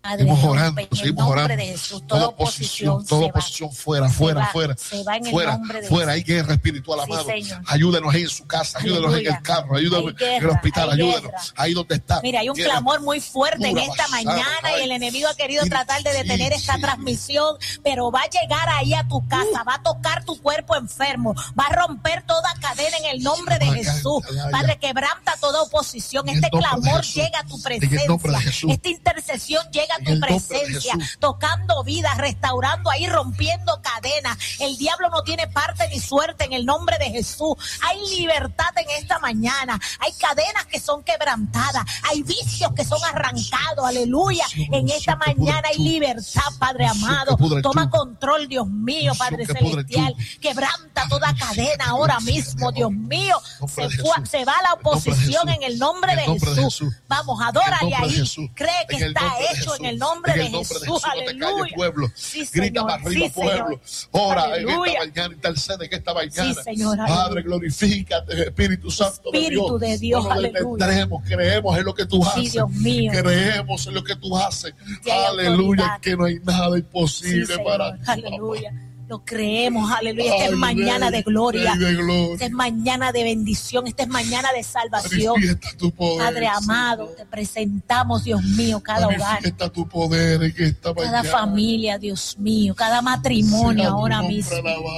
Padre, orando, en el seguimos nombre orando. de Jesús, toda oposición fuera, se va en el nombre de fuera. Hay Jesús. guerra espiritual, Sí, amado. Señor. Ayúdenos ahí en su casa, ayúdenos en el carro, ayúdenos en el hospital, ayúdenos ahí donde está. Mira, hay un clamor muy fuerte en esta mañana y el enemigo ha querido tratar de detener esta transmisión, pero va a llegar ahí a tu casa, va a tocar tu cuerpo enfermo, va a romper toda cadena en el nombre de Jesús. Padre, quebranta toda oposición. Este clamor llega a tu presencia. Esta intercesión llega a tu presencia, tocando vidas, restaurando ahí, rompiendo cadenas. El diablo no tiene parte ni suerte en el nombre de Jesús. Hay libertad en esta mañana. Hay cadenas que son quebrantadas. Hay vicios que son arrancados. Aleluya. En esta mañana hay libertad, Padre amado. Toma control, Dios mío, Padre celestial. Quebranta toda cadena ahora mismo, Dios mío. Se va la oposición en el nombre de Jesús. Vamos, adórale ahí. Cree que está hecho en el nombre de Jesús. Aleluya. Grita para arriba, pueblo. Ora en esta mañana, intercede en esta mañana. Padre, glorifícate, Espíritu Santo de Dios. Creemos en lo que tú haces. Creemos en lo que tú haces. Aleluya, que no hay nada imposible para ti. Aleluya. Lo creemos, aleluya. Esta es mañana de gloria. Esta es mañana de bendición. Esta es mañana de salvación. Padre amado, te presentamos, Dios mío, cada hogar. Tu poder en esta cada familia, Dios mío. Cada matrimonio ahora mismo.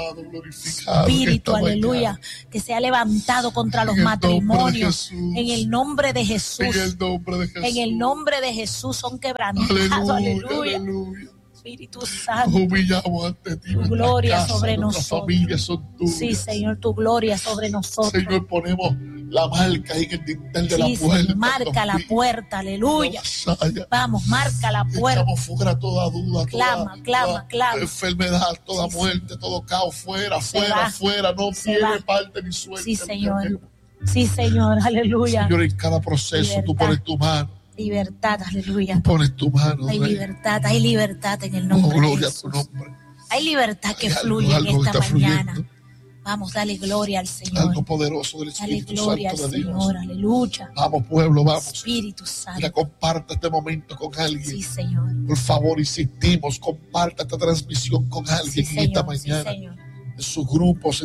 Espíritu, aleluya, que se ha levantado contra los matrimonios. En el nombre de Jesús. En el nombre de Jesús son quebrantados. Aleluya. Espíritu Santo, humillamos ante ti. Tu gloria casa, sobre nosotros. Familias son tuyas. Sí, Señor, tu gloria sobre nosotros. Señor, ponemos la marca ahí en el dintel de la puerta. Señor, marca la puerta, aleluya. Vamos, marca la puerta. Echamos fuera toda duda, clama. Toda enfermedad, toda muerte, todo caos, fuera. No tiene parte ni suerte. Sí, Señor. Sí, Señor, aleluya. Señor, en cada proceso tú pones tu mano. Libertad, aleluya. Tú pones tu mano. Hay libertad en el nombre de Jesús. Gloria a tu nombre. Hay libertad que fluye en esta mañana. Vamos, dale gloria al Señor. Algo poderoso del Espíritu Santo de Dios. Dale gloria al Señor, aleluya. Vamos, pueblo, vamos. Espíritu Santo. Mira, comparte este momento con alguien. Sí, Señor. Por favor, insistimos, comparte esta transmisión con alguien en esta mañana. Sí, Señor. En sus grupos,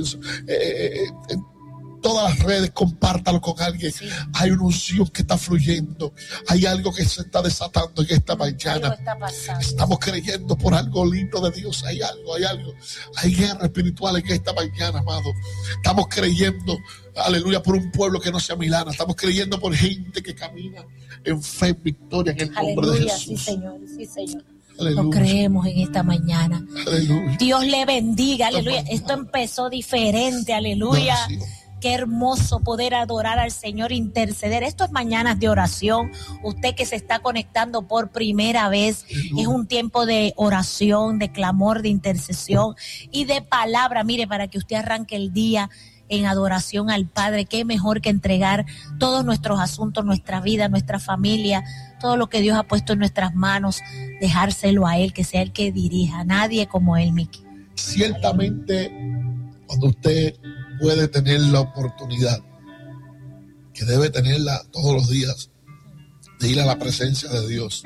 en todas las redes, compártalo con alguien. Hay una unción que está fluyendo. Hay algo que se está desatando en esta mañana. Estamos creyendo por algo lindo de Dios. Hay algo. Hay guerra espiritual en esta mañana, amado. Estamos creyendo, aleluya, por un pueblo que no se amilana. Estamos creyendo por gente que camina en fe, en victoria, en el nombre de Jesús. Sí, Señor. Aleluya. Lo creemos en esta mañana. Aleluya. Dios le bendiga, aleluya. Esto empezó diferente, aleluya. Qué hermoso poder adorar al Señor, interceder. Esto es mañanas de oración. Usted que se está conectando por primera vez, es un tiempo de oración, de clamor, de intercesión y de palabra. Mire, para que usted arranque el día en adoración al Padre, qué mejor que entregar todos nuestros asuntos, nuestra vida, nuestra familia, todo lo que Dios ha puesto en nuestras manos, dejárselo a Él, que sea Él que dirija. Nadie como Él, Miki. Ciertamente, cuando usted puede tener la oportunidad, que debe tenerla todos los días, de ir a la presencia de Dios,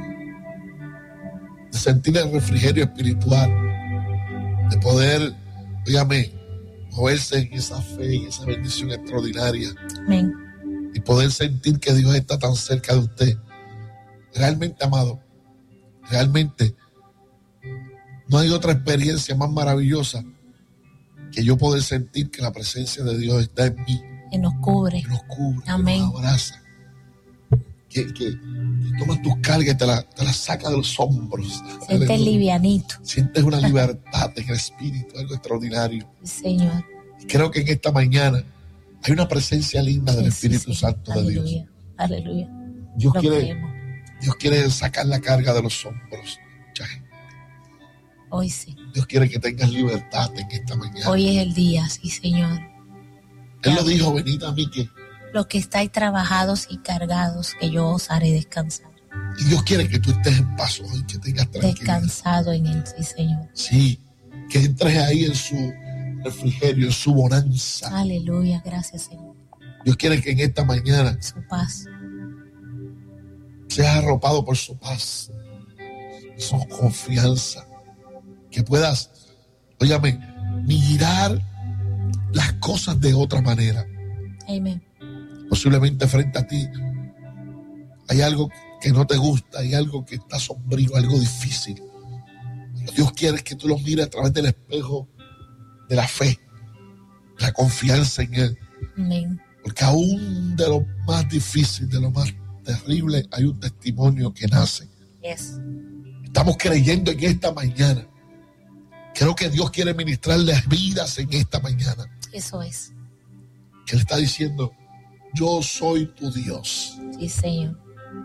de sentir el refrigerio espiritual, de poder, dígame, moverse en esa fe y esa bendición extraordinaria. Amén. Y poder sentir que Dios está tan cerca de usted. Realmente, amado, realmente no hay otra experiencia más maravillosa que yo poder sentir que la presencia de Dios está en mí. Que nos cubre. Amén. Que nos abraza. Que tomas tus cargas y te las saca de los hombros. Sientes livianito. Sientes una libertad en el espíritu, algo extraordinario. Señor. Y creo que en esta mañana hay una presencia linda del Espíritu Santo de Dios. Aleluya. Dios quiere sacar la carga de los hombros. Hoy sí. Dios quiere que tengas libertad en esta mañana. Hoy es el día, sí, Señor. Él lo dijo, venid a mí que los que estáis trabajados y cargados, que yo os haré descansar. Y Dios quiere que tú estés en paz hoy, que tengas tranquilidad. Descansado en Él, sí, Señor. Sí, que entres ahí en su refrigerio, en su bonanza. Aleluya, gracias, Señor. Dios quiere que en esta mañana su paz seas arropado por su paz. Son confianza. Que puedas, óyame, mirar las cosas de otra manera. Amén. Posiblemente frente a ti hay algo que no te gusta, hay algo que está sombrío, algo difícil. Dios quiere que tú lo mires a través del espejo de la fe, la confianza en Él. Amén. Porque aún de lo más difícil, de lo más terrible, hay un testimonio que nace. Yes. Estamos creyendo en esta mañana. Creo que Dios quiere ministrarles vidas en esta mañana. Eso es. Que Él está diciendo, yo soy tu Dios. Sí, Señor.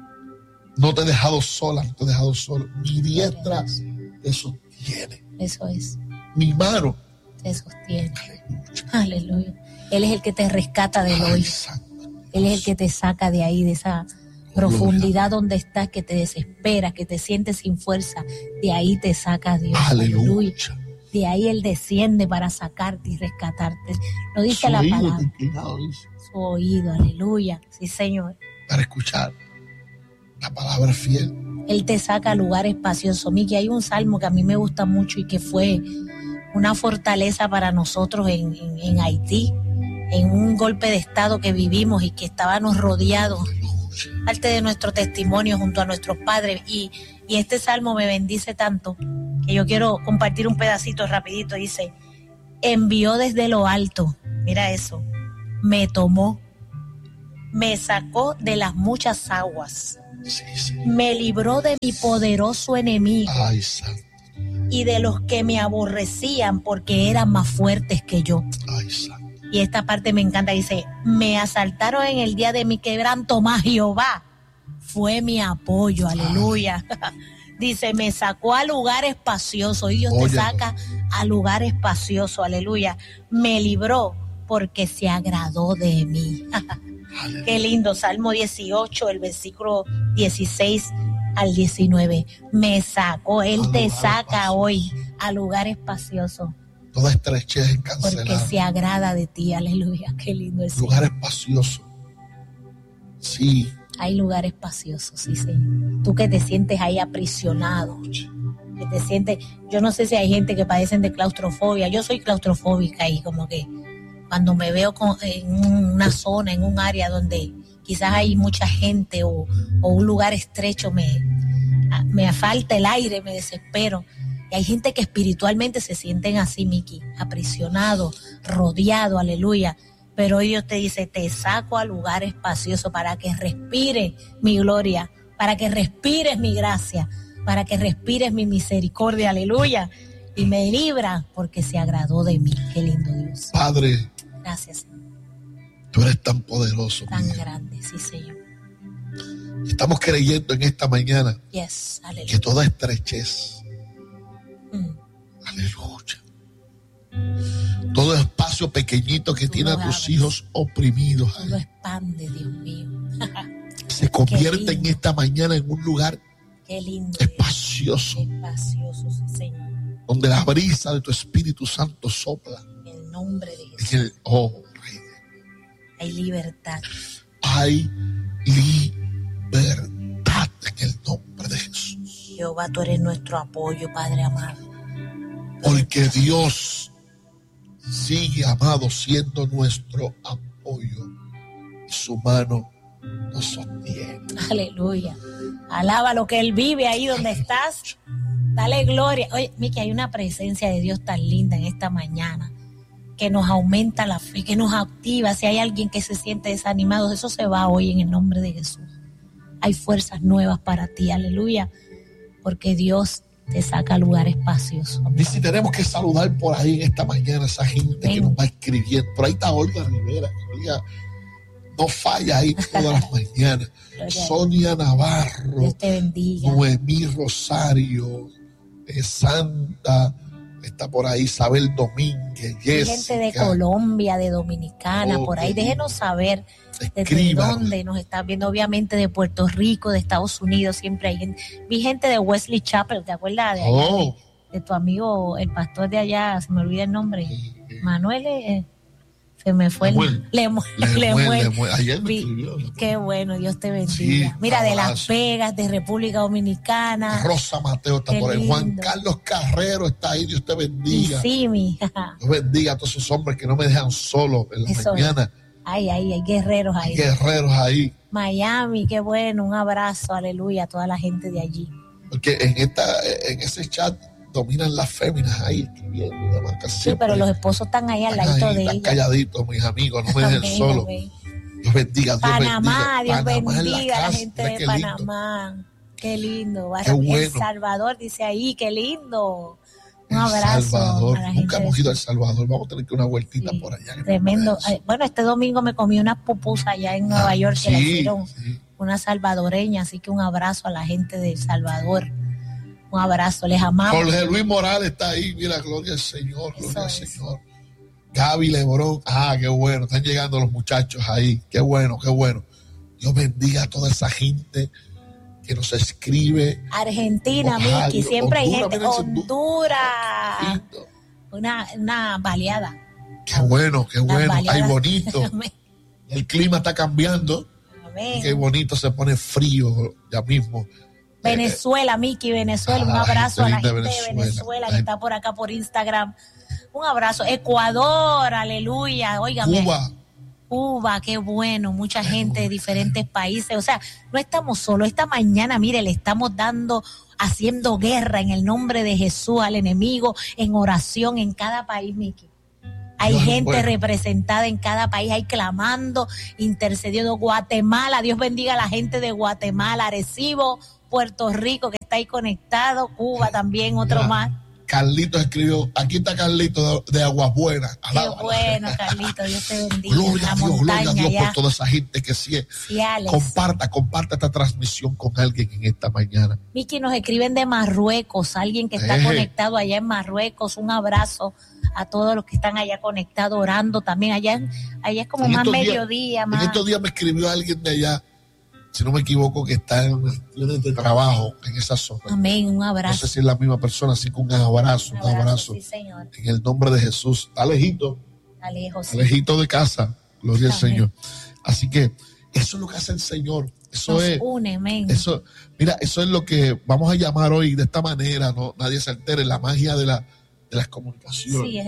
No te he dejado sola, no te he dejado solo. Mi diestra te sostiene. Eso es. Mi mano te sostiene. Aleluya. Él es el que te rescata del hoyo. Él es el que te saca de ahí, de esa profundidad donde estás, que te desesperas, que te sientes sin fuerza. De ahí te saca Dios. Aleluya. De ahí Él desciende para sacarte y rescatarte. Lo dice la palabra. Su oído, aleluya. Sí, Señor. Para escuchar la palabra fiel. Él te saca a lugares espaciosos. Miki, hay un salmo que a mí me gusta mucho y que fue una fortaleza para nosotros en Haití, en un golpe de estado que vivimos y que estábamos rodeados, parte de nuestro testimonio junto a nuestros padres. Y este salmo me bendice tanto que yo quiero compartir un pedacito rapidito. Dice, envió desde lo alto, mira eso, me tomó, me sacó de las muchas aguas, me libró de mi poderoso enemigo. Ay, santo. Y de los que me aborrecían porque eran más fuertes que yo. Ay, santo. Y esta parte me encanta, dice, me asaltaron en el día de mi quebranto, mas Jehová fue mi apoyo, aleluya. Dice, me sacó a lugar espacioso, y Dios te saca a lugar espacioso, aleluya. Me libró porque se agradó de mí. Qué lindo, Salmo 18, el versículo 16 al 19. Me sacó, Él te saca hoy a lugar espacioso. Toda estrechez cancelada. Porque se agrada de ti, aleluya. Qué lindo es. Lugar espacioso. Sí. Hay lugar espacioso, sí, Señor. Tú que te sientes ahí aprisionado, que te sientes, yo no sé si hay gente que padecen de claustrofobia. Yo soy claustrofóbica y como que cuando me veo en una zona, en un área donde quizás hay mucha gente o un lugar estrecho, me falta el aire, me desespero. Y hay gente que espiritualmente se sienten así, Miki, aprisionados, rodeados, aleluya. Pero hoy Dios te dice, te saco a lugar espacioso para que respires mi gloria, para que respires mi gracia, para que respires mi misericordia, aleluya. Y me libra porque se agradó de mí. Qué lindo Dios. Padre. Gracias, Señor. Tú eres tan poderoso. Tan grande, sí, Señor. Estamos creyendo en esta mañana que toda estrechez, aleluya, todo espacio pequeñito que tiene a tus hijos oprimidos, tú lo expande, Dios mío. Se convierte en esta mañana en un lugar espacioso, sí, Señor. Donde la brisa de tu Espíritu Santo sopla. En el nombre de Jesús. Hay libertad. Hay libertad en el nombre de Jesús. Jehová, tú eres nuestro apoyo, Padre amado. Porque Dios sigue, amado, siendo nuestro apoyo. Y su mano nos sostiene. Aleluya. Alaba lo que Él vive ahí donde estás. Dale gloria. Oye, Miki, hay una presencia de Dios tan linda en esta mañana que nos aumenta la fe, que nos activa. Si hay alguien que se siente desanimado, eso se va hoy en el nombre de Jesús. Hay fuerzas nuevas para ti, aleluya, porque Dios te saca a lugares espaciosos. Y si tenemos que saludar por ahí en esta mañana a esa gente que nos va escribiendo. Por ahí está Olga Rivera, que no falla ahí todas las mañanas. Sonia Navarro, Dios te bendiga. Noemí Rosario, Santa, está por ahí Isabel Domínguez, Jessica. Gente de Colombia, de Dominicana, por ahí. Déjenos saber desde dónde nos están viendo. Obviamente de Puerto Rico, de Estados Unidos, siempre hay gente. Vi gente de Wesley Chapel, ¿te acuerdas? De allá, de tu amigo, el pastor de allá, se me olvida el nombre. Manuel Se me fue Lemuel. Ayer me escribió. Qué bueno, Dios te bendiga. Sí, mira, de Las Vegas, de República Dominicana. Rosa Mateo está por ahí. lindo. Juan Carlos Carrero está ahí. Dios te bendiga. Sí, mi hija. Dios bendiga a todos esos hombres que no me dejan solo en la mañana. Hay guerreros ahí. Hay guerreros ahí. Miami, qué bueno. Un abrazo, aleluya, a toda la gente de allí. Porque en ese chat dominan las féminas ahí escribiendo. Sí, pero los esposos están ahí al lado de ellas. Calladitos, mis amigos, no me dejen solo. Dios bendiga, Dios Panamá, bendiga. Dios bendiga a la gente de Panamá. Qué lindo. Qué bueno. El Salvador dice ahí, qué lindo. Un abrazo. Salvador. A la gente. Nunca hemos ido a El Salvador. Vamos a tener que una vueltita por allá. Tremendo. Bueno, este domingo me comí unas pupusas allá en Nueva York que la hicieron una salvadoreña. Así que un abrazo a la gente de El Salvador. Un abrazo, les amamos. Jorge Luis Morales está ahí, mira, gloria al Señor, gloria al Señor. Gaby Lebrón, qué bueno, están llegando los muchachos ahí, qué bueno, qué bueno. Dios bendiga a toda esa gente que nos escribe. Argentina, Miki, siempre hay gente. Honduras. Una baleada. Qué bueno, ay, bonito. El clima está cambiando. Amén. Qué bonito, se pone frío ya mismo. Venezuela, Miki, Venezuela, un abrazo a la gente de Venezuela que está por acá por Instagram. Un abrazo. Ecuador, aleluya. Óigame. Cuba, qué bueno. Mucha gente de diferentes países. O sea, no estamos solos. Esta mañana, mire, le estamos haciendo guerra en el nombre de Jesús al enemigo, en oración en cada país, Miki. Hay gente representada en cada país, hay clamando, intercediendo. Guatemala, Dios bendiga a la gente de Guatemala, Arecibo, Puerto Rico, que está ahí conectado, Cuba también, otro más. Carlitos escribió, aquí está Carlitos de Aguas Buenas. Qué bueno, Carlitos, Dios te bendiga. Gloria a Dios por toda esa gente que sí. Comparta esta transmisión con alguien en esta mañana. Miki, nos escriben de Marruecos, alguien que está conectado allá en Marruecos, un abrazo a todos los que están allá conectados, orando también. Allá es como más mediodía. En estos días me escribió alguien de allá, si no me equivoco, que está en cuestiones de trabajo en esa zona. Amén, un abrazo. No sé si es la misma persona, así que un abrazo. Sí, Señor. En el nombre de Jesús. Está lejito. Sí. Lejito de casa. Gloria al Señor. Así que eso es lo que hace el Señor. Eso nos une, amén. Eso es lo que vamos a llamar hoy de esta manera, no nadie se altere, la magia de las comunicaciones. Sí, es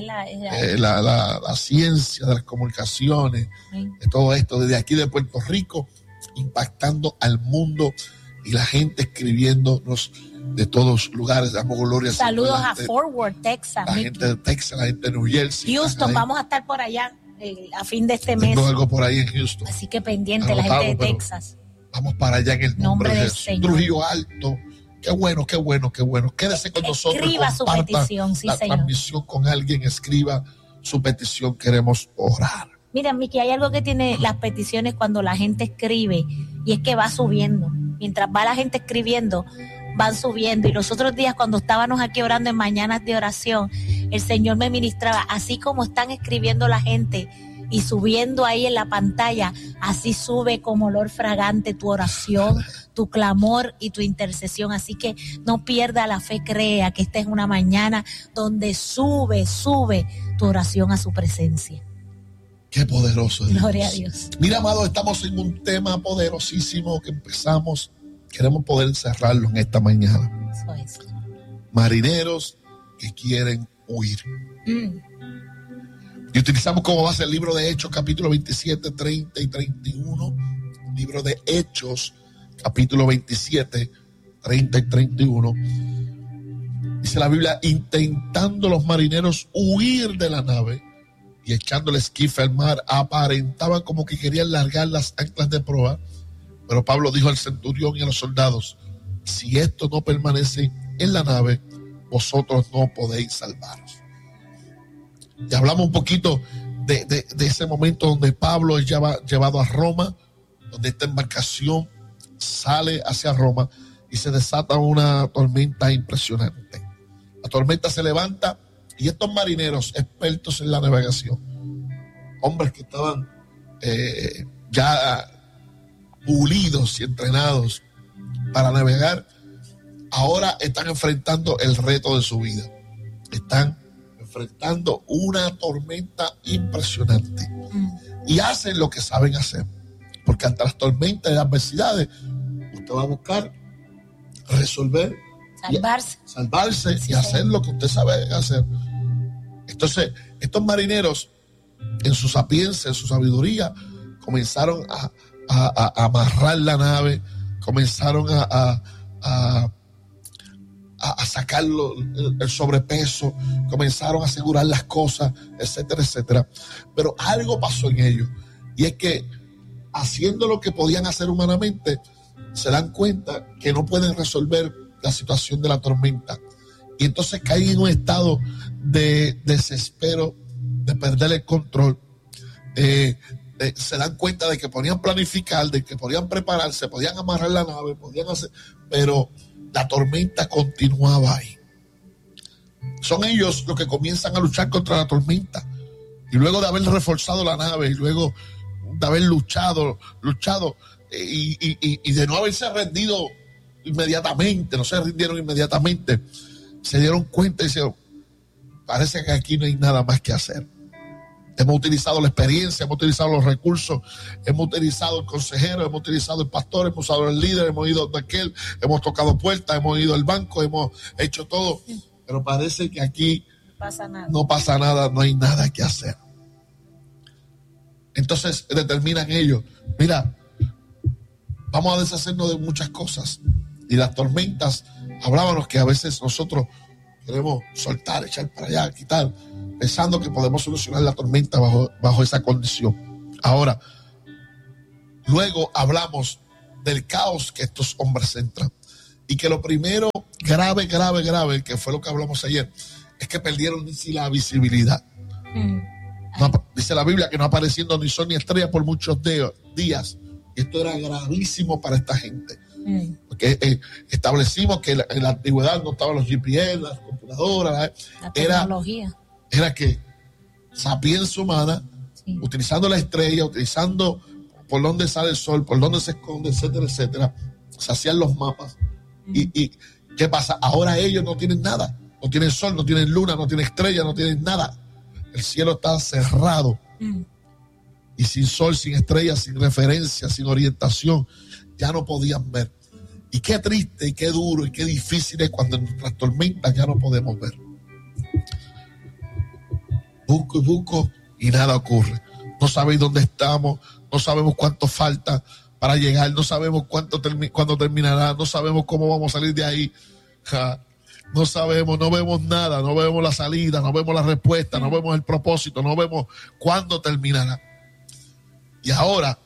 la ciencia de las comunicaciones, de todo esto, desde aquí de Puerto Rico, impactando al mundo y la gente escribiéndonos de todos lugares. Damos gloria. Saludos a Forward, Texas. La gente de Texas, la gente de New Jersey. Houston, vamos a estar por allá a fin de este mes. Tengo algo por ahí en Houston. Así que pendiente, la gente de Texas. Vamos para allá en el nombre de Jesús. Señor. Trujillo Alto. Qué bueno. Quédese con nosotros. Escriba su petición, sí, la Señor. Transmisión con alguien, escriba su petición. Queremos orar. Mira, Miki, hay algo que tiene las peticiones cuando la gente escribe, y es que va subiendo. Mientras va la gente escribiendo, van subiendo. Y los otros días, cuando estábamos aquí orando en Mañanas de Oración, el Señor me ministraba, así como están escribiendo la gente y subiendo ahí en la pantalla, así sube como olor fragante tu oración, tu clamor y tu intercesión. Así que no pierda la fe, crea que esta es una mañana donde sube tu oración a su presencia. Qué poderoso es Dios. Gloria a Dios. Mira, amado, estamos en un tema poderosísimo que empezamos. Queremos poder cerrarlo en esta mañana. Eso es. Marineros que quieren huir. Y utilizamos como base el libro de Hechos, capítulo 27, 30 y 31. Libro de Hechos, capítulo 27, 30 y 31. Dice la Biblia, intentando los marineros huir de la nave y echando el esquife al mar, aparentaban como que querían largar las anclas de proa. Pero Pablo dijo al centurión y a los soldados, si esto no permanece en la nave, vosotros no podéis salvaros. Y hablamos un poquito de ese momento donde Pablo es llevado a Roma, donde esta embarcación sale hacia Roma y se desata una tormenta impresionante. La tormenta se levanta y estos marineros expertos en la navegación, hombres que estaban ya pulidos y entrenados para navegar, ahora están enfrentando el reto de su vida. Están enfrentando una tormenta impresionante. Y hacen lo que saben hacer. Porque ante las tormentas y las adversidades, usted va a buscar resolver, salvarse y hacer lo que usted sabe hacer. Entonces, estos marineros, en su sapiencia, en su sabiduría, comenzaron a amarrar la nave, comenzaron a sacar el sobrepeso, comenzaron a asegurar las cosas, etcétera, etcétera. Pero algo pasó en ellos, y es que haciendo lo que podían hacer humanamente, se dan cuenta que no pueden resolver la situación de la tormenta, y entonces caen en un estado de desespero, de perder el control. Se dan cuenta de que podían planificar, de que podían prepararse, podían amarrar la nave, podían hacer, pero la tormenta continuaba ahí. Son ellos los que comienzan a luchar contra la tormenta, y luego de haber reforzado la nave, y luego de haber luchado y de no haberse rendido inmediatamente, no se rindieron inmediatamente, se dieron cuenta y dijeron: parece que aquí no hay nada más que hacer. Hemos utilizado la experiencia, hemos utilizado los recursos, hemos utilizado el consejero, hemos utilizado el pastor, hemos usado el líder, hemos ido de aquel, hemos tocado puertas, hemos ido al banco, hemos hecho todo, pero parece que aquí no pasa nada, no hay nada que hacer. Entonces determinan ellos: mira, vamos a deshacernos de muchas cosas. Y las tormentas, hablábamos que a veces nosotros queremos soltar, echar para allá, quitar, pensando que podemos solucionar la tormenta bajo esa condición. Ahora, luego hablamos del caos que estos hombres entran, y que lo primero grave, que fue lo que hablamos ayer, es que perdieron la visibilidad. No, dice la Biblia que no apareciendo ni sol ni estrella por muchos días. Y esto era gravísimo para esta gente. Porque establecimos que en la antigüedad no estaban los GPS, las computadoras, la tecnología. Era que sapiencia humana, utilizando la estrella, utilizando por dónde sale el sol, por dónde se esconde, etcétera, etcétera, se hacían los mapas. Y ¿qué pasa? Ahora ellos no tienen nada, no tienen sol, no tienen luna, no tienen estrella, no tienen nada. El cielo está cerrado, y sin sol, sin estrella, sin referencia, sin orientación, ya no podían ver. Y qué triste y qué duro y qué difícil es cuando en nuestras tormentas ya no podemos ver. Busco y nada ocurre. No sabéis dónde estamos, no sabemos cuánto falta para llegar, no sabemos cuándo terminará, no sabemos cómo vamos a salir de ahí. No sabemos, no vemos nada, no vemos la salida, no vemos la respuesta, no vemos el propósito, no vemos cuándo terminará. Y ahora,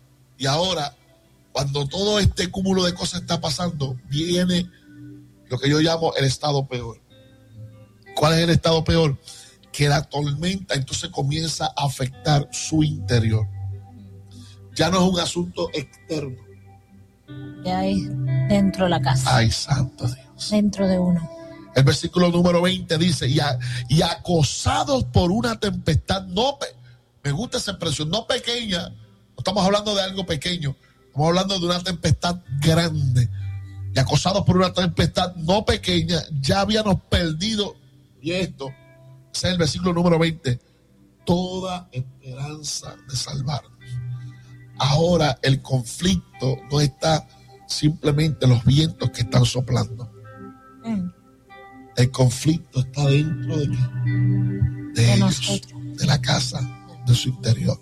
cuando todo este cúmulo de cosas está pasando, viene lo que yo llamo el estado peor. ¿Cuál es el estado peor? Que la tormenta entonces comienza a afectar su interior. Ya no es un asunto externo. Ya es dentro de la casa. Ay, santo Dios. Dentro de uno. El versículo número 20 dice: y acosados por una tempestad, me gusta esa expresión, no pequeña, no estamos hablando de algo pequeño, estamos hablando de una tempestad grande. Y acosados por una tempestad no pequeña, ya habíamos perdido, y esto, ese es el versículo número 20, toda esperanza de salvarnos. Ahora el conflicto no está simplemente en los vientos que están soplando. El conflicto está dentro de ellos, nosotros, de la casa, de su interior.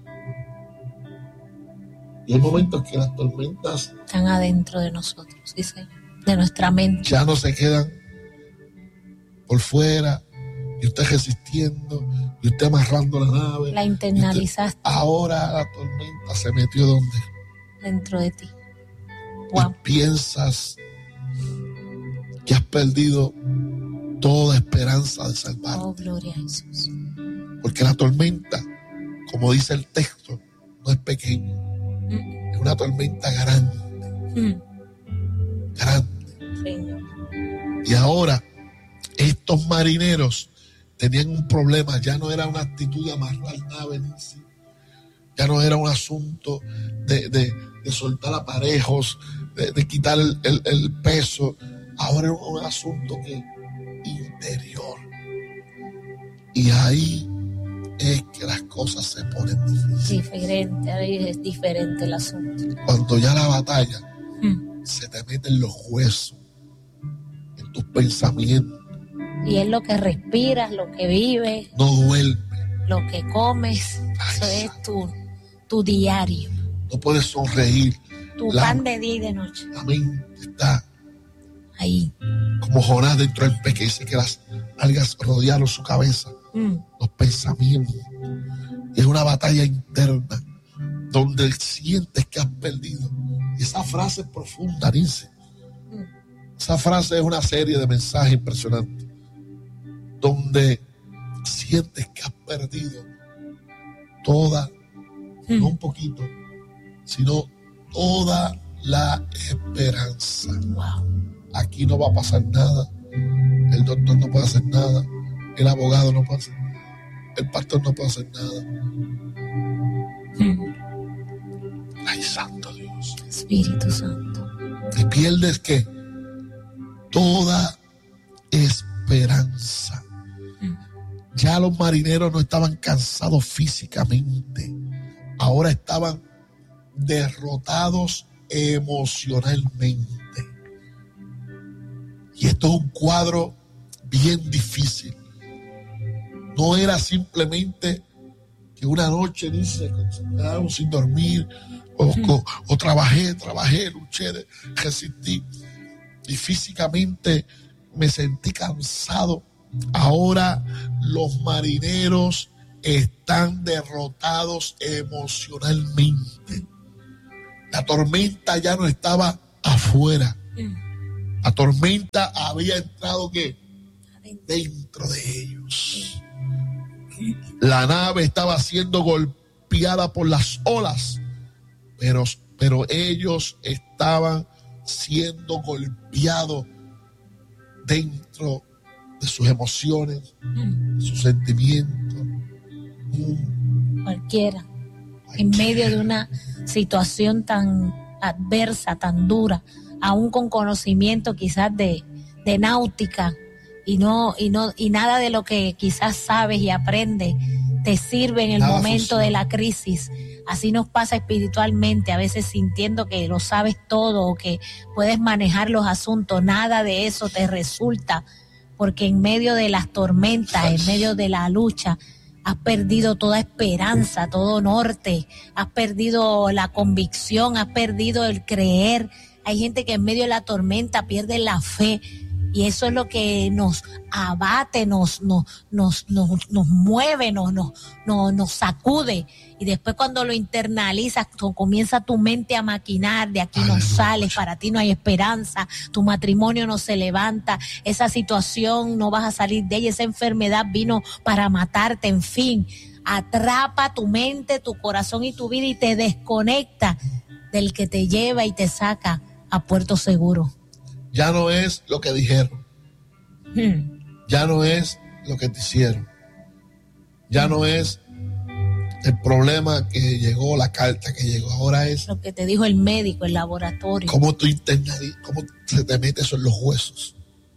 Y hay momentos que las tormentas están adentro de nosotros, sí, señor, de nuestra mente. Ya no se quedan por fuera, y usted resistiendo, y usted amarrando la nave. La internalizaste. Ahora la tormenta se metió ¿dónde? Dentro de ti. Wow. Y piensas que has perdido toda esperanza de salvarte. Oh, gloria a Jesús. Porque la tormenta, como dice el texto, no es pequeña. Es una tormenta grande. Grande. Señor. Y ahora, estos marineros tenían un problema. Ya no era una actitud de amarrar nave en sí. Ya no era un asunto de soltar aparejos, de quitar el peso. Ahora era un asunto interior. Y ahí es que las cosas se ponen difíciles. Ahí es diferente el asunto. Cuando ya la batalla se te mete en los huesos, en tus pensamientos. Y es lo que respiras, lo que vives. No duermes. Lo que comes. Eso es tu diario. No puedes sonreír. Tu pan de día y de noche. La mente está ahí. Como Jonás dentro del pez, que dice que las algas rodearon su cabeza. Los pensamientos. Y es una batalla interna donde sientes que has perdido. Y esa frase es profunda, dice. Esa frase es una serie de mensajes impresionantes donde sientes que has perdido toda, no un poquito, sino toda la esperanza. Aquí no va a pasar nada. El doctor no puede hacer nada. El abogado no puede hacer nada. El pastor no puede hacer nada. Ay, santo Dios. Espíritu Santo. Te pierdes que toda esperanza. Ya los marineros no estaban cansados físicamente. Ahora estaban derrotados emocionalmente. Y esto es un cuadro bien difícil. No era simplemente que una noche dice, se quedaron sin dormir, o trabajé, luché, resistí, y físicamente me sentí cansado. Ahora los marineros están derrotados emocionalmente. La tormenta ya no estaba afuera. La tormenta había entrado ¿qué? Dentro de ellos. La nave estaba siendo golpeada por las olas, pero ellos estaban siendo golpeados dentro de sus emociones, sus sentimientos. Cualquiera, en medio de una situación tan adversa, tan dura, aún con conocimiento quizás de náutica, y nada de lo que quizás sabes y aprendes te sirve en el momento de la crisis. Así nos pasa espiritualmente, a veces sintiendo que lo sabes todo o que puedes manejar los asuntos. Nada de eso te resulta, porque en medio de las tormentas, en medio de la lucha, has perdido toda esperanza, todo norte, has perdido la convicción, has perdido el creer. Hay gente que en medio de la tormenta pierde la fe. Y eso es lo que nos abate, nos mueve, nos sacude. Y después cuando lo internalizas, comienza tu mente a maquinar, de aquí no sales, para ti no hay esperanza, tu matrimonio no se levanta, esa situación no vas a salir de ella, esa enfermedad vino para matarte, en fin. Atrapa tu mente, tu corazón y tu vida y te desconecta del que te lleva y te saca a puerto seguro. Ya no es lo que dijeron. Ya no es lo que te hicieron. Ya no es el problema que llegó, la carta que llegó. Ahora es lo que te dijo el médico, el laboratorio. Cómo cómo se te mete eso en los huesos.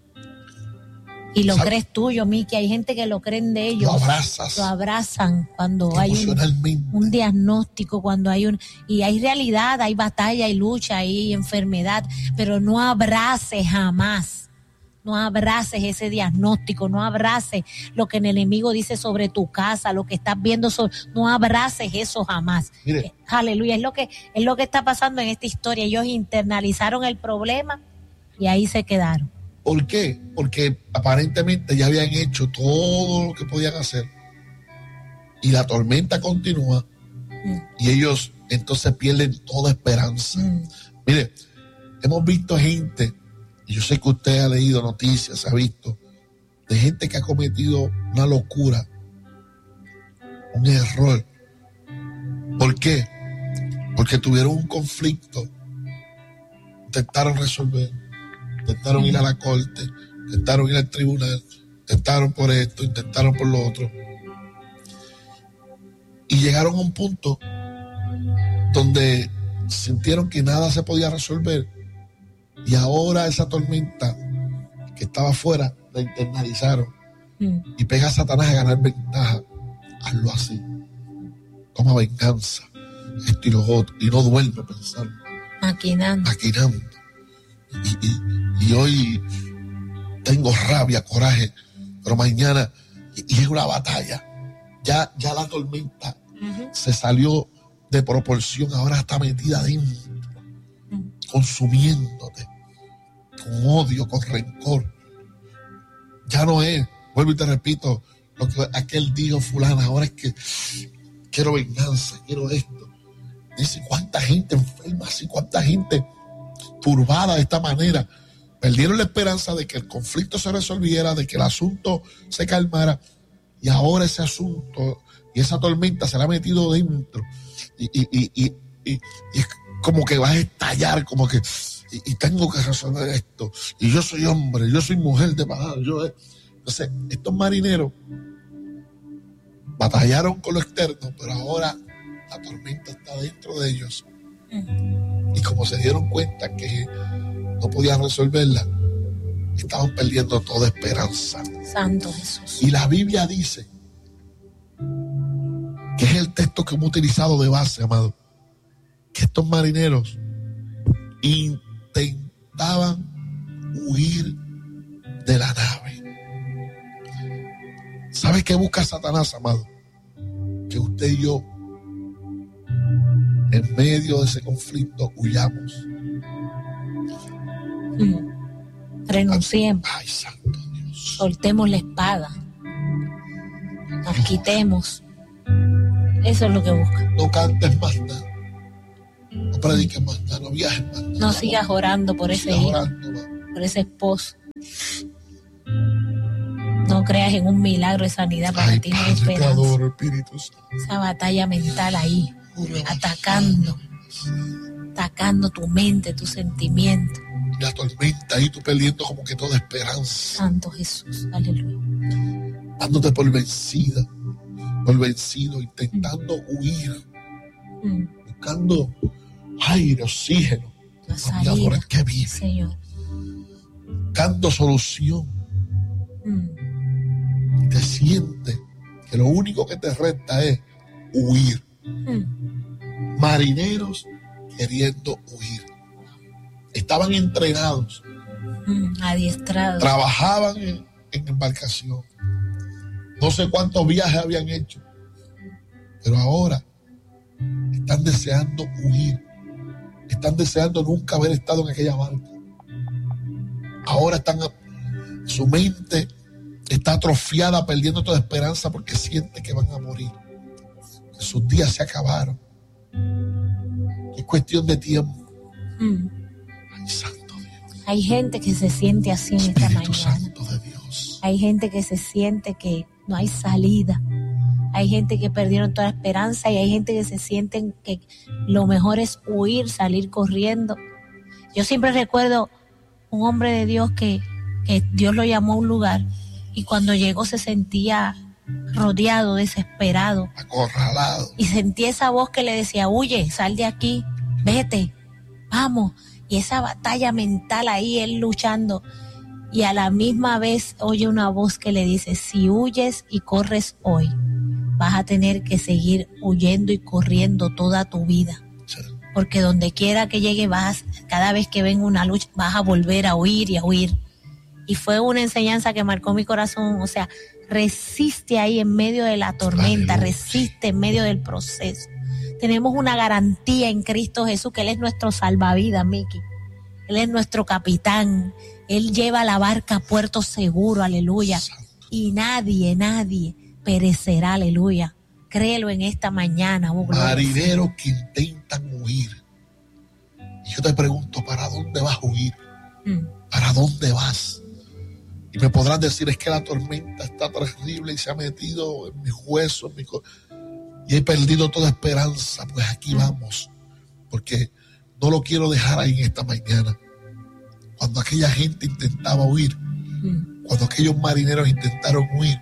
Y lo crees tuyo, Miki. Hay gente que lo creen de ellos. Lo abrazan cuando hay un diagnóstico, cuando hay y hay realidad, hay batalla, hay lucha, hay enfermedad, pero no abraces jamás. No abraces ese diagnóstico, no abraces lo que el enemigo dice sobre tu casa, lo que estás viendo, no abraces eso jamás. Mire. Aleluya, es lo que está pasando en esta historia. Ellos internalizaron el problema y ahí se quedaron. ¿Por qué? Porque aparentemente ya habían hecho todo lo que podían hacer y la tormenta continúa y ellos entonces pierden toda esperanza. Mire, hemos visto gente, y yo sé que usted ha leído noticias, ha visto de gente que ha cometido una locura, un error. ¿Por qué? Porque tuvieron un conflicto, intentaron resolver, intentaron ir a la corte, intentaron ir al tribunal, intentaron por esto, intentaron por lo otro. Y llegaron a un punto donde sintieron que nada se podía resolver. Y ahora esa tormenta que estaba afuera la internalizaron. y pega a Satanás a ganar ventaja, hazlo así. Toma venganza, esto y lo otro, y no duerme pensando. Maquinando. Y hoy tengo rabia, coraje, pero mañana, y es una batalla. Ya la tormenta se salió de proporción, ahora está metida adentro, consumiéndote, con odio, con rencor. Ya no es, vuelvo y te repito, lo que aquel dijo fulana, ahora es que quiero venganza, quiero esto. Dice, cuánta gente enferma así, cuánta gente turbada de esta manera. Perdieron la esperanza de que el conflicto se resolviera, de que el asunto se calmara, y ahora ese asunto y esa tormenta se la ha metido dentro y es como que va a estallar, como que y tengo que resolver esto, y yo soy hombre, yo soy mujer de pagar, entonces estos marineros batallaron con lo externo, pero ahora la tormenta está dentro de ellos, y como se dieron cuenta que no podían resolverla, estaban perdiendo toda esperanza. Santo Jesús. Y la Biblia dice, que es el texto que hemos utilizado de base, amado, que estos marineros intentaban huir de la nave. ¿Sabes qué busca Satanás, amado? Que usted y yo, en medio de ese conflicto, huyamos. Renunciemos. Ay, santo Dios. Soltemos la espada. Nos quitemos. Eso es lo que busca. No cantes más nada. No prediques más nada. No viajes más nada. No sigas orando por ese hijo, por ese esposo. No creas en un milagro de sanidad para ti, no esperanza. Adoro, Espíritu Santo. Esa batalla mental ahí, atacando tu mente, tus sentimientos. La tormenta ahí, tú perdiendo como que toda esperanza. Santo Jesús, aleluya. Dándote por vencido, intentando huir, buscando aire, oxígeno, por el que vive, Señor. buscando solución. Y te sientes que lo único que te resta es huir. Marineros queriendo huir. Estaban entrenados, adiestrados, trabajaban en embarcación. No sé cuántos viajes habían hecho, pero ahora están deseando huir. Están deseando nunca haber estado en aquella barca. Ahora su mente está atrofiada, perdiendo toda esperanza porque siente que van a morir, que sus días se acabaron. Es cuestión de tiempo. Ay, santo Dios. Hay gente que se siente así en esta mañana. Santo de Dios. Hay gente que se siente que no hay salida. Hay gente que perdieron toda esperanza y hay gente que se sienten que lo mejor es huir, salir corriendo. Yo siempre recuerdo un hombre de Dios que Dios lo llamó a un lugar y cuando llegó se sentía rodeado, desesperado, acorralado, y sentía esa voz que le decía: huye, sal de aquí, vete, vamos. Y esa batalla mental ahí, él luchando, y a la misma vez oye una voz que le dice: si huyes y corres hoy, vas a tener que seguir huyendo y corriendo toda tu vida. Sí. Porque donde quiera que llegue, cada vez que venga una lucha, vas a volver a huir y a huir. Y fue una enseñanza que marcó mi corazón. O sea, resiste ahí en medio de la tormenta, resiste en medio del proceso. Tenemos una garantía en Cristo Jesús, que Él es nuestro salvavidas, Miki. Él es nuestro capitán. Él lleva la barca a puerto seguro, aleluya. Y nadie perecerá, aleluya. Créelo en esta mañana. Marineros que intentan huir. Y yo te pregunto, ¿para dónde vas a huir? ¿Para dónde vas? Y me podrás decir: es que la tormenta está terrible y se ha metido en mis huesos, y he perdido toda esperanza. Pues aquí vamos, porque no lo quiero dejar ahí en esta mañana. Cuando aquella gente intentaba huir, cuando aquellos marineros intentaron huir,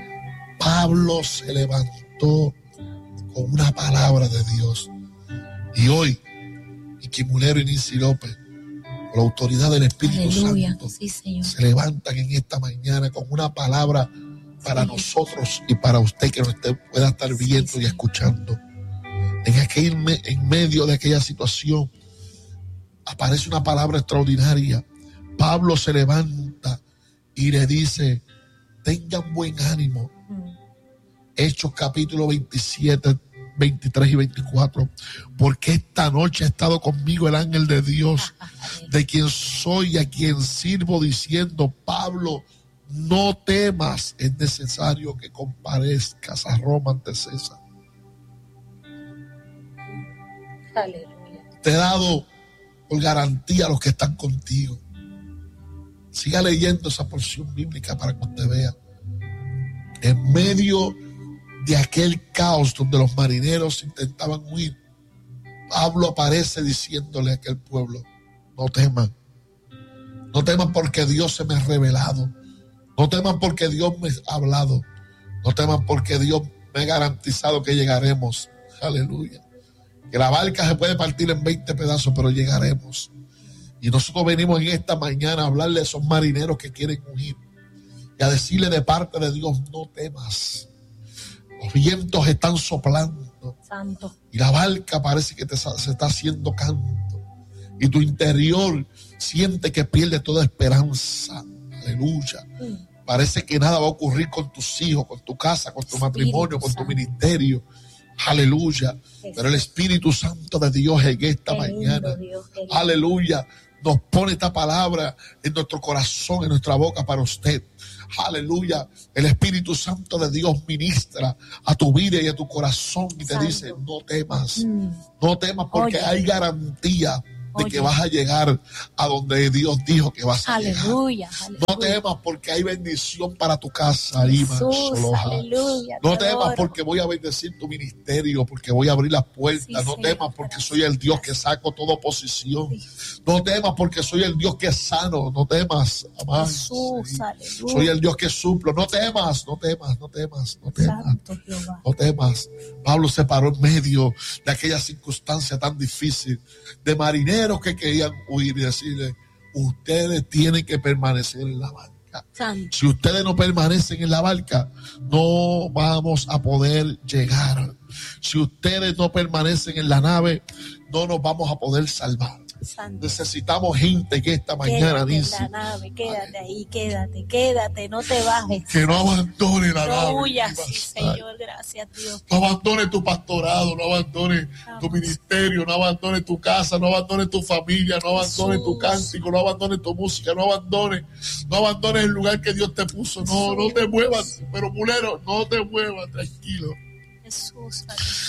Pablo se levantó con una palabra de Dios. Y hoy, Miki Mulero y Nincy López, con la autoridad del Espíritu Santo, sí, Señor, se levantan en esta mañana con una palabra para nosotros y para usted que nos pueda estar viendo y escuchando. En medio de aquella situación aparece una palabra extraordinaria. Pablo se levanta y le dice: tengan buen ánimo. Hechos capítulo 27, 23 y 24. Porque esta noche ha estado conmigo el ángel de Dios, de quien soy y a quien sirvo, diciendo: Pablo, no temas, es necesario que comparezcas a Roma ante César. Aleluya. Te he dado por garantía a los que están contigo. Siga leyendo esa porción bíblica para que usted vea. En medio de aquel caos donde los marineros intentaban huir, Pablo aparece diciéndole a aquel pueblo: no teman. No teman porque Dios se me ha revelado. No teman porque Dios me ha hablado. No teman porque Dios me ha garantizado que llegaremos. Aleluya. Que la barca se puede partir en 20 pedazos, pero llegaremos. Y nosotros venimos en esta mañana a hablarle a esos marineros que quieren huir y a decirle de parte de Dios: no temas. Los vientos están soplando. Santo. Y la barca parece que se está haciendo canto. Y tu interior siente que pierde toda esperanza. Aleluya. Parece que nada va a ocurrir con tus hijos, con tu casa, con tu matrimonio, con tu ministerio. Aleluya. Pero el Espíritu Santo de Dios en esta mañana, aleluya, nos pone esta palabra en nuestro corazón, en nuestra boca para usted. Aleluya. El Espíritu Santo de Dios ministra a tu vida y a tu corazón y te dice: no temas. No temas porque hay garantía de que vas a llegar a donde Dios dijo que vas a llegar. Aleluya. No temas porque hay bendición para tu casa. Aleluya. No temas porque voy a bendecir tu ministerio, porque voy a abrir las puertas. No temas porque soy el Dios que saco toda oposición. No temas porque soy el Dios que es sano. No temas, amado. Soy el Dios que suplo. No temas, no temas, no temas, no temas. No temas. Pablo se paró en medio de aquella circunstancia tan difícil, de marineros que querían huir, y decirle: ustedes tienen que permanecer en la barca. Si ustedes no permanecen en la barca, no vamos a poder llegar. Si ustedes no permanecen en la nave, no nos vamos a poder salvar. Santo. Necesitamos gente que esta mañana dice: en la nave, quédate ahí, quédate, no te bajes. Que no abandone la nave. Aleluya, sí, Señor, gracias Dios. No abandone tu pastorado, no abandone tu ministerio, no abandone tu casa, no abandone tu familia, no abandone tu cántico, no abandone tu música, no abandone el lugar que Dios te puso. No te muevas, pero mulero, no te muevas, tranquilo. Jesús.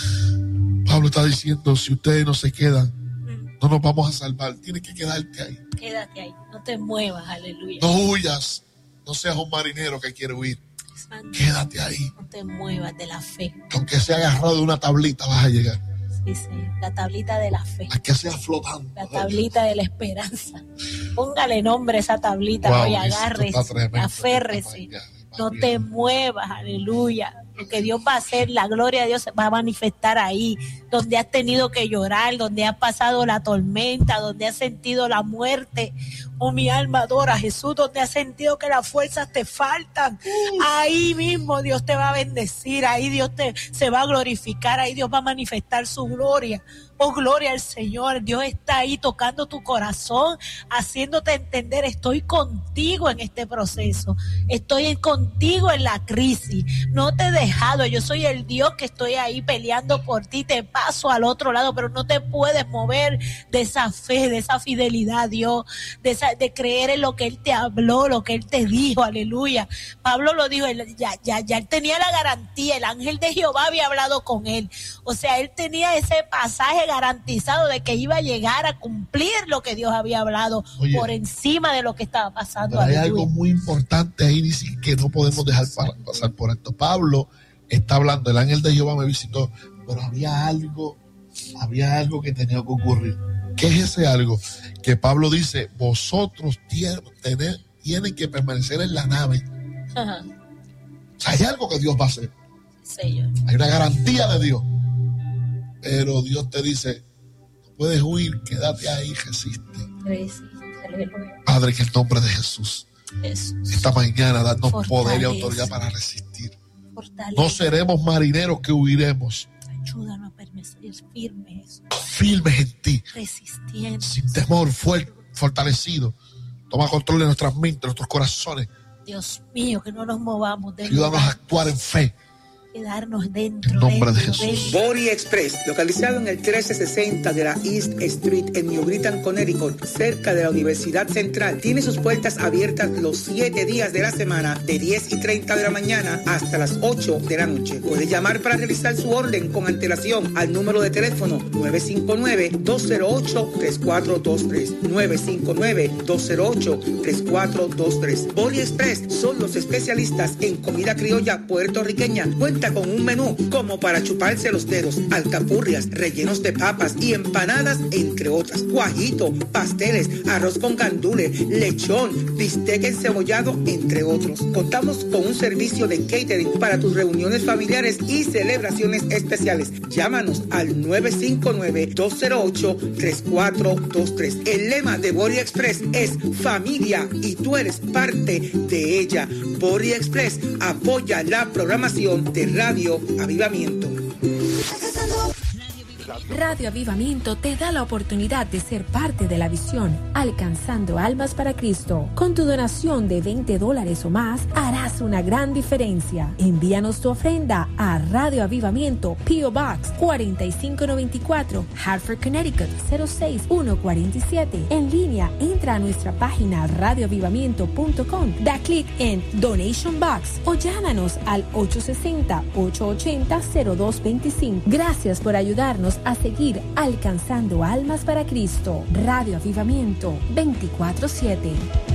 Pablo está diciendo: si ustedes no se quedan, no nos vamos a salvar. Tienes que quedarte ahí. Quédate ahí. No te muevas. Aleluya. No huyas. No seas un marinero que quiere huir. Santo. Quédate ahí. No te muevas de la fe. Aunque sea agarrado de una tablita, vas a llegar. Sí, Señor. La tablita de la fe. A que sea flotando. La tablita de la esperanza. Póngale nombre a esa tablita. Hoy agárrese. Aférrese. No te muevas. Aleluya. Lo que Dios va a hacer, la gloria de Dios va a manifestar ahí, donde has tenido que llorar, donde has pasado la tormenta, donde has sentido la muerte. Oh, mi alma adora a Jesús, donde has sentido que las fuerzas te faltan. Ahí mismo Dios te va a bendecir, ahí Dios se va a glorificar, ahí Dios va a manifestar su gloria. Oh, gloria al Señor. Dios está ahí tocando tu corazón, haciéndote entender: estoy contigo en este proceso, estoy contigo en la crisis, no te he dejado, yo soy el Dios que estoy ahí peleando por ti, te paso al otro lado, pero no te puedes mover de esa fe, de esa fidelidad, Dios, de creer en lo que Él te habló, lo que Él te dijo. Aleluya. Pablo lo dijo, ya él tenía la garantía, el ángel de Jehová había hablado con él, o sea, él tenía ese pasaje garantizado de que iba a llegar a cumplir lo que Dios había hablado. Oye, por encima de lo que estaba pasando. Hay algo muy importante ahí, dice, que no podemos dejar pasar por esto. Pablo está hablando: el ángel de Jehová me visitó, pero había algo que tenía que ocurrir. ¿Qué es ese algo? Que Pablo dice: vosotros tienen que permanecer en la nave. Ajá. O sea, hay algo que Dios va a hacer. Señor. Hay una garantía de Dios. Pero Dios te dice: no puedes huir, quédate ahí, resiste. Padre, en el nombre de Jesús, esta mañana, darnos poder y autoridad para resistir. No seremos marineros que huiremos. Ayúdanos a permanecer firmes en ti, resistiendo, sin temor, fortalecido. Toma control de nuestras mentes, nuestros corazones. Dios mío, que no nos movamos. Ayúdanos a actuar en fe. Quedarnos dentro. En nombre de Jesús. Body Express, localizado en el 1360 de la East Street en New Britain, Connecticut, cerca de la Universidad Central, tiene sus puertas abiertas los 7 días de la semana, de 10:30 de la mañana hasta las 8 de la noche. Puede llamar para realizar su orden con antelación al número de teléfono 959-208-3423. 959-208-3423. Body Express son los especialistas en comida criolla puertorriqueña. Cuenta con un menú como para chuparse los dedos, alcapurrias, rellenos de papas y empanadas, entre otras. Guajito, pasteles, arroz con gandules, lechón, bistec encebollado, entre otros. Contamos con un servicio de catering para tus reuniones familiares y celebraciones especiales. Llámanos al 959-208-3423. El lema de Body Express es familia y tú eres parte de ella. Body Express apoya la programación de Radio Avivamiento. Radio Avivamiento te da la oportunidad de ser parte de la visión Alcanzando Almas para Cristo. Con tu donación de $20 o más, harás una gran diferencia. Envíanos tu ofrenda a Radio Avivamiento, P.O. Box 4594, Hartford, Connecticut 06147. En línea, entra a nuestra página radioavivamiento.com, da clic en Donation Box o llámanos al 860-880-0225. Gracias por ayudarnos a seguir alcanzando almas para Cristo. Radio Avivamiento 24/7.